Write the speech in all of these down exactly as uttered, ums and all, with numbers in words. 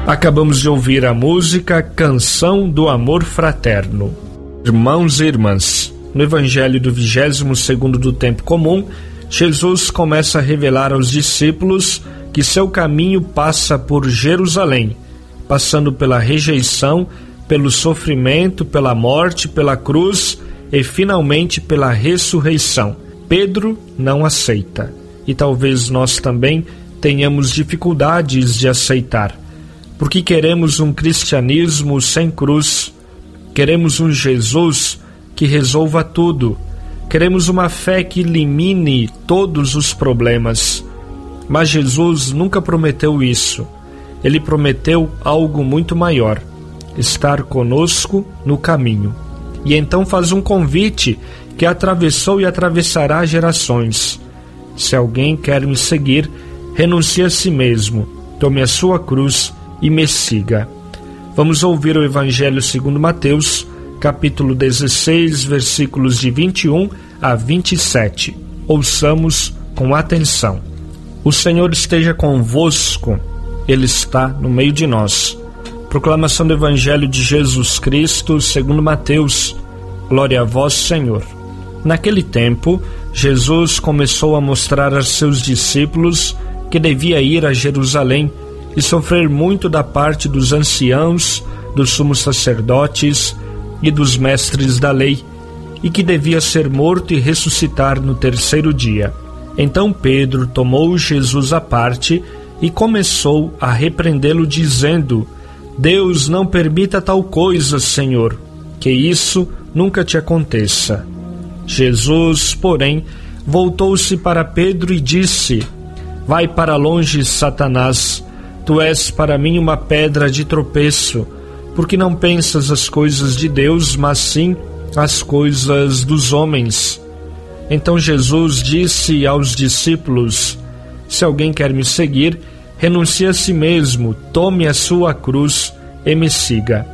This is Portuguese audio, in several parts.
Acabamos de ouvir a música Canção do Amor Fraterno. Irmãos e irmãs, no Evangelho do vigésimo segundo do Tempo Comum, Jesus começa a revelar aos discípulos que seu caminho passa por Jerusalém, passando pela rejeição, pelo sofrimento, pela morte, pela cruz e finalmente pela ressurreição. Pedro não aceita, e talvez nós também tenhamos dificuldades de aceitar, porque queremos um cristianismo sem cruz, queremos um Jesus que resolva tudo, queremos uma fé que elimine todos os problemas. Mas Jesus nunca prometeu isso. Ele prometeu algo muito maior: estar conosco no caminho. E então faz um convite que atravessou e atravessará gerações. Se alguém quer me seguir, renuncie a si mesmo, tome a sua cruz e me siga. Vamos ouvir o Evangelho segundo Mateus, capítulo dezesseis, versículos de vinte e um a vinte e sete. Ouçamos com atenção. O Senhor esteja convosco, Ele está no meio de nós. Proclamação do Evangelho de Jesus Cristo segundo Mateus. Glória a vós, Senhor. Naquele tempo, Jesus começou a mostrar a seus discípulos que devia ir a Jerusalém e sofrer muito da parte dos anciãos, dos sumos sacerdotes e dos mestres da lei, e que devia ser morto e ressuscitar no terceiro dia. Então Pedro tomou Jesus à parte e começou a repreendê-lo, dizendo: Deus não permita tal coisa, Senhor, que isso nunca te aconteça. Jesus, porém, voltou-se para Pedro e disse: Vai para longe, Satanás. Tu és para mim uma pedra de tropeço, porque não pensas as coisas de Deus, mas sim as coisas dos homens. Então Jesus disse aos discípulos: Se alguém quer me seguir, renuncie a si mesmo, tome a sua cruz e me siga.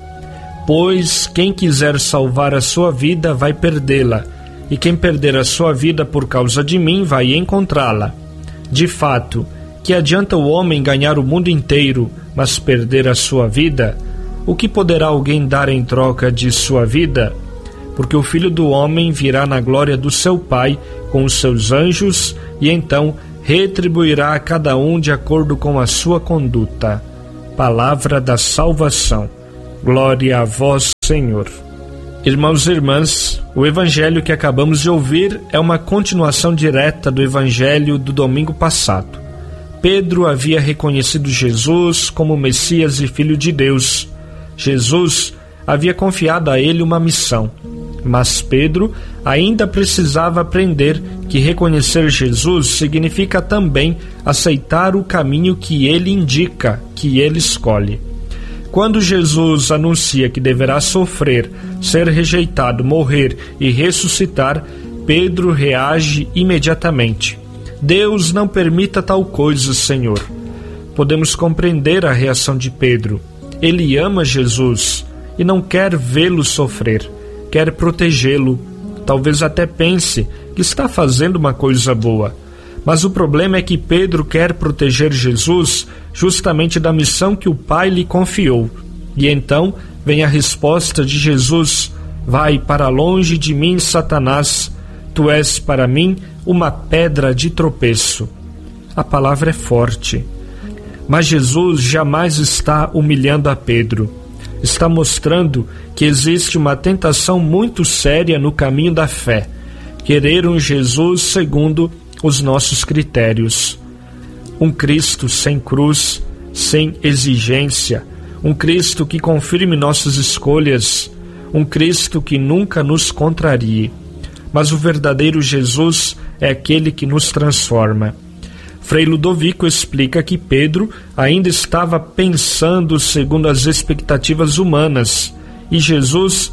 Pois quem quiser salvar a sua vida vai perdê-la, e quem perder a sua vida por causa de mim vai encontrá-la. De fato, que adianta o homem ganhar o mundo inteiro, mas perder a sua vida? O que poderá alguém dar em troca de sua vida? Porque o Filho do Homem virá na glória do seu Pai com os seus anjos, e então retribuirá a cada um de acordo com a sua conduta. Palavra da salvação. Glória a vós, Senhor. Irmãos e irmãs, o Evangelho que acabamos de ouvir é uma continuação direta do Evangelho do domingo passado. Pedro havia reconhecido Jesus como Messias e Filho de Deus. Jesus havia confiado a ele uma missão, mas Pedro ainda precisava aprender que reconhecer Jesus significa também aceitar o caminho que ele indica, que ele escolhe. Quando Jesus anuncia que deverá sofrer, ser rejeitado, morrer e ressuscitar, Pedro reage imediatamente. Deus não permita tal coisa, Senhor. Podemos compreender a reação de Pedro. Ele ama Jesus e não quer vê-lo sofrer, quer protegê-lo. Talvez até pense que está fazendo uma coisa boa. Mas o problema é que Pedro quer proteger Jesus justamente da missão que o Pai lhe confiou. E então vem a resposta de Jesus: Vai para longe de mim, Satanás. Tu és para mim uma pedra de tropeço. A palavra é forte. Mas Jesus jamais está humilhando a Pedro. Está mostrando que existe uma tentação muito séria no caminho da fé: querer um Jesus segundo os nossos critérios. Um Cristo sem cruz, sem exigência, um Cristo que confirme nossas escolhas, um Cristo que nunca nos contrarie. Mas o verdadeiro Jesus é aquele que nos transforma. Frei Ludovico explica que Pedro ainda estava pensando segundo as expectativas humanas, e Jesus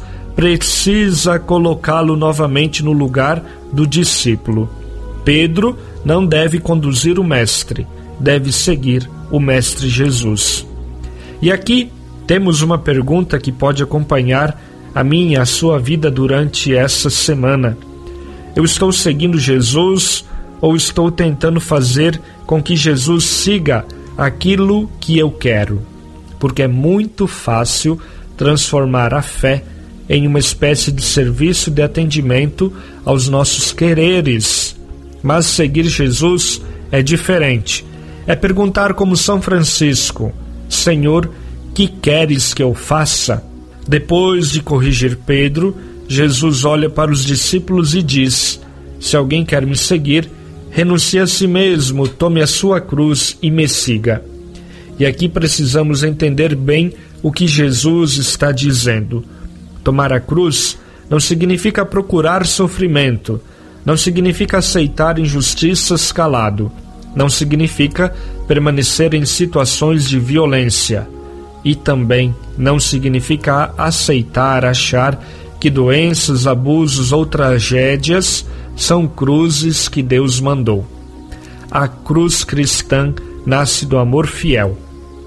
precisa colocá-lo novamente no lugar do discípulo. Pedro não deve conduzir o Mestre, deve seguir o Mestre Jesus. E aqui temos uma pergunta que pode acompanhar a minha e a sua vida durante essa semana. Eu estou seguindo Jesus ou estou tentando fazer com que Jesus siga aquilo que eu quero? porque é muito fácil transformar a fé em uma espécie de serviço de atendimento aos nossos quereres. Mas seguir Jesus é diferente. É perguntar como São Francisco: Senhor, que queres que eu faça? Depois de corrigir Pedro, Jesus olha para os discípulos e diz: se alguém quer me seguir, renuncie a si mesmo, tome a sua cruz e me siga. E aqui precisamos entender bem o que Jesus está dizendo. Tomar a cruz não significa procurar sofrimento, não significa aceitar injustiças calado, não significa permanecer em situações de violência e também não significa aceitar achar que doenças, abusos ou tragédias são cruzes que Deus mandou. A cruz cristã nasce do amor fiel.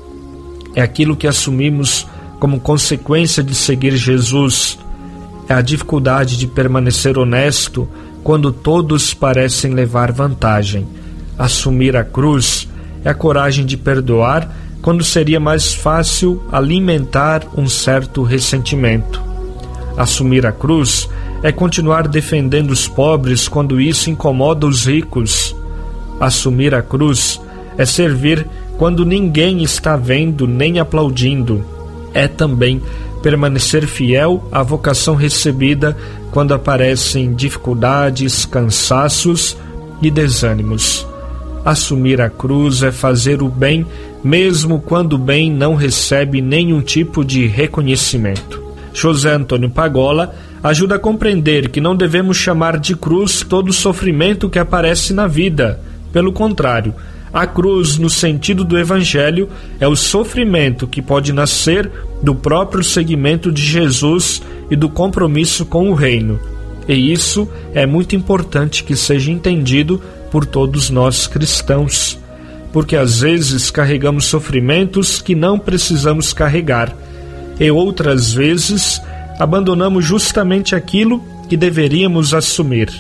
É aquilo que assumimos como consequência de seguir Jesus. É a dificuldade de permanecer honesto quando todos parecem levar vantagem. Assumir a cruz é a coragem de perdoar quando seria mais fácil alimentar um certo ressentimento. Assumir a cruz é continuar defendendo os pobres quando isso incomoda os ricos. Assumir a cruz é servir quando ninguém está vendo nem aplaudindo. É também permanecer fiel à vocação recebida quando aparecem dificuldades, cansaços e desânimos. Assumir a cruz é fazer o bem mesmo quando o bem não recebe nenhum tipo de reconhecimento. José Antônio Pagola ajuda a compreender que não devemos chamar de cruz todo o sofrimento que aparece na vida. Pelo contrário, a cruz, no sentido do Evangelho, é o sofrimento que pode nascer do próprio seguimento de Jesus e do compromisso com o reino. E isso é muito importante que seja entendido por todos nós cristãos, porque às vezes carregamos sofrimentos que não precisamos carregar, e outras vezes abandonamos justamente aquilo que deveríamos assumir.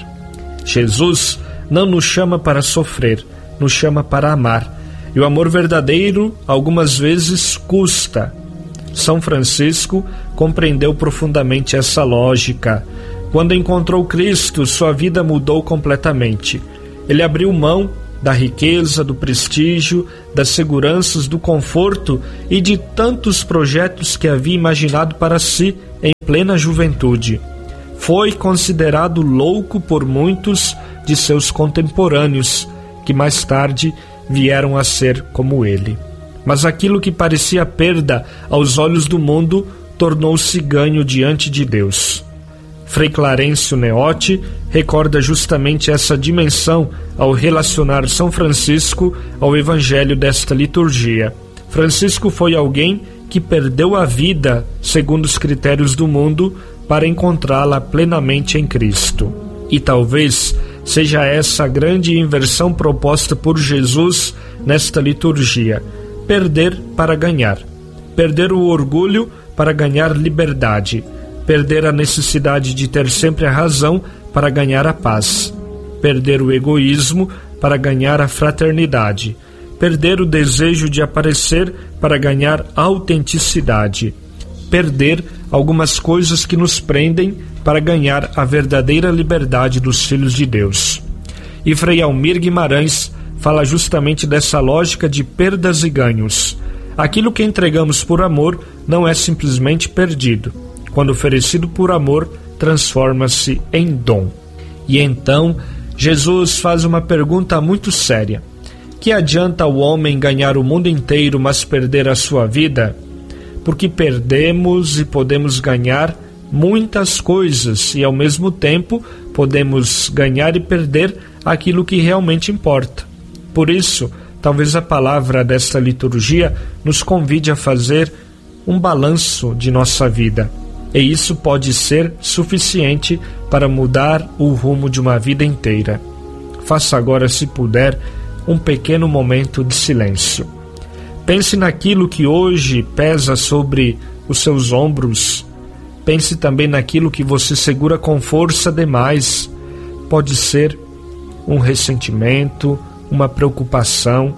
Jesus não nos chama para sofrer, nos chama para amar. E o amor verdadeiro, algumas vezes, custa. São Francisco compreendeu profundamente essa lógica. Quando encontrou Cristo, sua vida mudou completamente. Ele abriu mão da riqueza, do prestígio, das seguranças, do conforto e de tantos projetos que havia imaginado para si em plena juventude. Foi considerado louco por muitos de seus contemporâneos, que mais tarde vieram a ser como ele. Mas aquilo que parecia perda aos olhos do mundo tornou-se ganho diante de Deus. Frei Clarencio Neotti recorda justamente essa dimensão ao relacionar São Francisco ao evangelho desta liturgia. Francisco foi alguém que perdeu a vida, segundo os critérios do mundo, para encontrá-la plenamente em Cristo. E talvez seja essa a grande inversão proposta por Jesus nesta liturgia: perder para ganhar. Perder o orgulho para ganhar liberdade. Perder a necessidade de ter sempre a razão para ganhar a paz. Perder o egoísmo para ganhar a fraternidade. Perder o desejo de aparecer para ganhar autenticidade. Perder algumas coisas que nos prendem para ganhar a verdadeira liberdade dos filhos de Deus. E Frei Almir Guimarães fala justamente dessa lógica de perdas e ganhos. Aquilo que entregamos por amor não é simplesmente perdido. Quando oferecido por amor, transforma-se em dom. E então, Jesus faz uma pergunta muito séria: que adianta o homem ganhar o mundo inteiro, mas perder a sua vida? Porque perdemos e podemos ganhar muitas coisas, e ao mesmo tempo podemos ganhar e perder aquilo que realmente importa. Por isso, talvez a palavra desta liturgia nos convide a fazer um balanço de nossa vida. E isso pode ser suficiente para mudar o rumo de uma vida inteira. Faça agora, se puder, um pequeno momento de silêncio. Pense naquilo que hoje pesa sobre os seus ombros. Pense também naquilo que você segura com força demais. Pode ser um ressentimento, uma preocupação,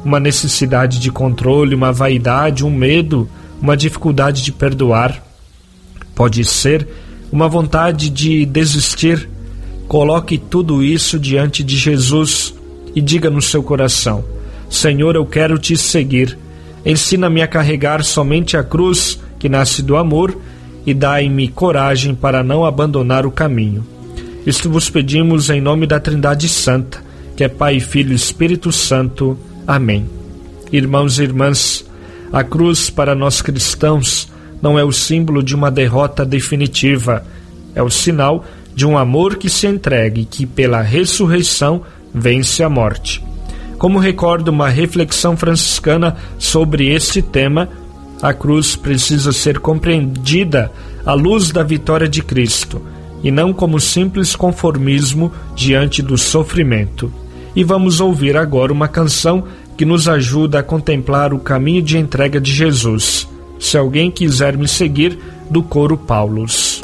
uma necessidade de controle, uma vaidade, um medo, uma dificuldade de perdoar. Pode ser uma vontade de desistir. Coloque tudo isso diante de Jesus e diga no seu coração: Senhor, eu quero te seguir. Ensina-me a carregar somente a cruz que nasce do amor e dai-me coragem para não abandonar o caminho. Isto vos pedimos em nome da Trindade Santa, que é Pai, Filho e Espírito Santo. Amém. Irmãos e irmãs, a cruz para nós cristãos não é o símbolo de uma derrota definitiva, é o sinal de um amor que se entrega e que pela ressurreição vence a morte. Como recorda uma reflexão franciscana sobre este tema, a cruz precisa ser compreendida à luz da vitória de Cristo e não como simples conformismo diante do sofrimento. E vamos ouvir agora uma canção que nos ajuda a contemplar o caminho de entrega de Jesus. Se alguém quiser me seguir, do coro Paulos.